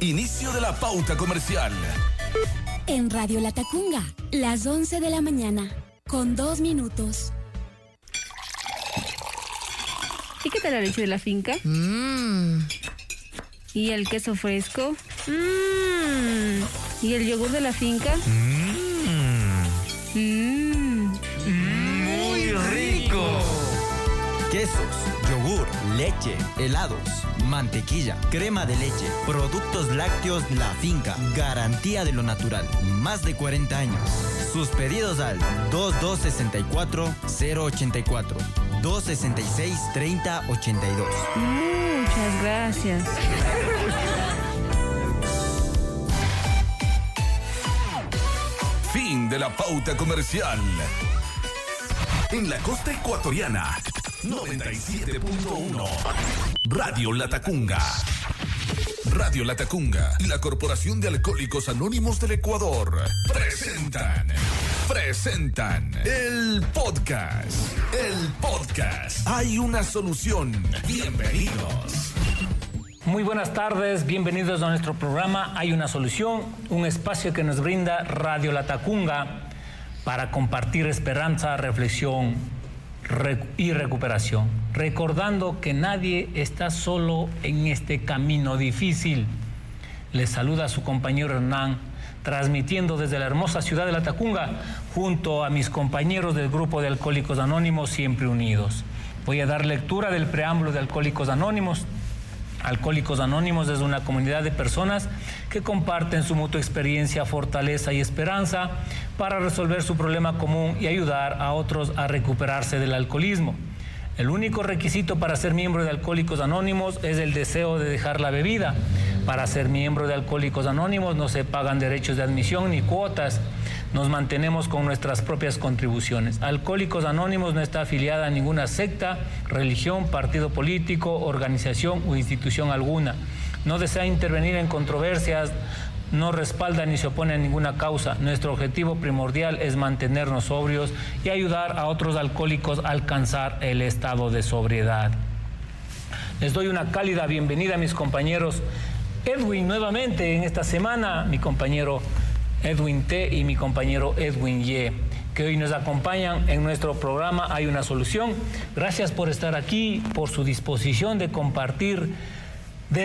Inicio de la pauta comercial. En Radio Latacunga, las 11 de la mañana, con 2 minutos. ¿Y qué tal la leche de la finca? ¿Y el queso fresco? ¿Y el yogur de la finca? ¡Muy rico! Quesos, yogur, leche, helados, mantequilla, crema de leche, productos lácteos La Finca, garantía de lo natural, más de 40 años. Sus pedidos al 2264-084, 266-3082. Muchas gracias. Fin de la pauta comercial. En la costa ecuatoriana, 97.1. Radio Latacunga. Radio Latacunga y la Corporación de Alcohólicos Anónimos del Ecuador presentan el podcast. Hay una solución. Bienvenidos. Muy buenas tardes, bienvenidos a nuestro programa Hay una solución, un espacio que nos brinda Radio Latacunga para compartir esperanza, reflexión y recuperación, recordando que nadie está solo en este camino difícil. Les saluda su compañero Hernán, transmitiendo desde la hermosa ciudad de Latacunga, junto a mis compañeros del grupo de Alcohólicos Anónimos Siempre Unidos. Voy a dar lectura del preámbulo de Alcohólicos Anónimos. Alcohólicos Anónimos es una comunidad de personas que comparten su mutua experiencia, fortaleza y esperanza para resolver su problema común y ayudar a otros a recuperarse del alcoholismo. El único requisito para ser miembro de Alcohólicos Anónimos es el deseo de dejar la bebida. Para ser miembro de Alcohólicos Anónimos no se pagan derechos de admisión ni cuotas. Nos mantenemos con nuestras propias contribuciones. Alcohólicos Anónimos no está afiliada a ninguna secta, religión, partido político, organización o institución alguna. No desea intervenir en controversias, no respalda ni se opone a ninguna causa. Nuestro objetivo primordial es mantenernos sobrios y ayudar a otros alcohólicos a alcanzar el estado de sobriedad. Les doy una cálida bienvenida a mis compañeros Edwin nuevamente en esta semana, mi compañero Edwin T. y mi compañero Edwin Y., que hoy nos acompañan en nuestro programa Hay una solución. Gracias por estar aquí, por su disposición de compartir